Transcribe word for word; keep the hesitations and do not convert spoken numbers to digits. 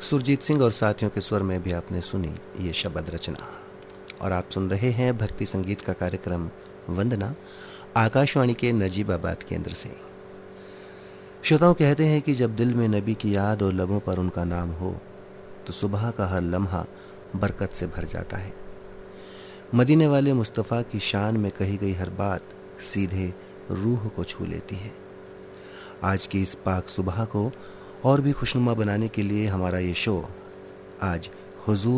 सुरजीत सिंह और साथियों के स्वर में भी आपने सुनी ये शब्द रचना। और आप सुन रहे हैं भक्ति संगीत का कार्यक्रम वंदना, आकाशवाणी के नजीबाबाद केंद्र से। श्रोताओं कहते हैं कि जब दिल में नबी की याद और लबों पर उनका नाम हो तो सुबह का हर लम्हा बरकत से भर जाता है। मदीने वाले मुस्तफ़ा की शान में कही गई हर बात सीधे रूह को छू लेती है। आज की इस पाक सुबह को और भी खुशनुमा बनाने के लिए हमारा ये शो आज हुजूर